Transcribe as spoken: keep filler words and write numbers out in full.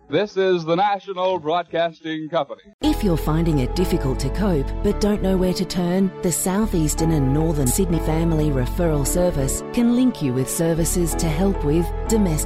This is the National Broadcasting Company. If you're finding it difficult to cope but don't know where to turn, the Southeastern and Northern Sydney Family Referral Service can link you with services to help with domestic